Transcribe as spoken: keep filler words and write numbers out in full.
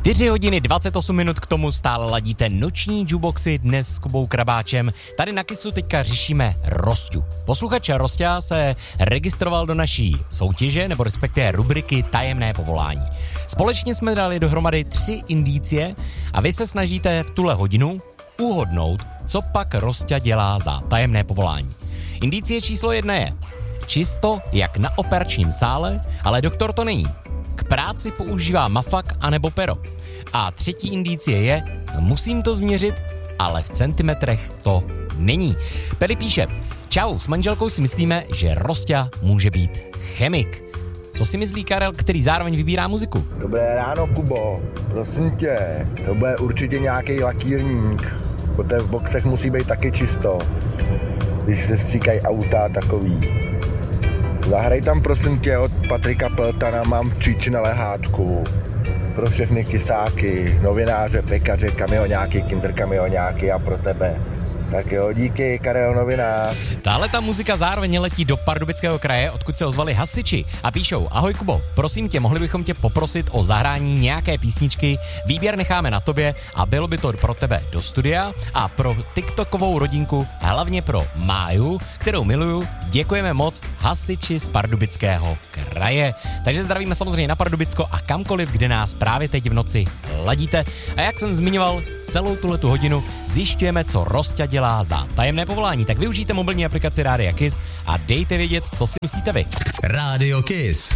čtyři hodiny dvacet osm minut k tomu stále ladíte noční jukeboxy dnes s Kubou Krabáčem. Tady na Kissu teďka řešíme Rosťu. Posluchač Rosťa se registroval do naší soutěže, nebo respektive rubriky Tajemné povolání. Společně jsme dali dohromady tři indicie a vy se snažíte v tuhle hodinu uhodnout, co pak Rosťa dělá za tajemné povolání. Indicie číslo jedna je čisto jak na operačním sále, ale doktor to není. K práci používá mafak anebo pero. A třetí indicie je, musím to změřit, ale v centimetrech to není. Peli píše, čau, s manželkou si myslíme, že Rosťa může být chemik. Co si myslí Karel, který zároveň vybírá muziku? Dobré ráno, Kubo. Prosím tě, to bude určitě nějaký lakírník, protože v boxech musí být taky čisto, když se stříkají auta takový. Zahraj tam prosím tě od Patrika Peltana Mám číč na lehátku. Pro všechny kysáky, novináře, pekaře, kamioňáky, kinder kamioňáky a pro tebe. Tak jo, díky, Karel Novinář. Tahle ta muzika zároveň letí do Pardubického kraje, odkud se ozvali hasiči a píšou, ahoj Kubo, prosím tě, mohli bychom tě poprosit o zahrání nějaké písničky, výběr necháme na tobě a bylo by to pro tebe do studia a pro TikTokovou rodinku, hlavně pro Máju, kterou miluju, děkujeme moc hasiči z Pardubického kraje. Takže zdravíme samozřejmě na Pardubicko a kamkoliv, kde nás právě teď v noci ladíte. A jak jsem zmiňoval, celou tuhletu hodinu zjišťujeme, co Rosťa dělá za tajemné povolání. Tak využijte mobilní aplikaci Rádia Kiss a dejte vědět, co si myslíte vy. Rádio Kiss.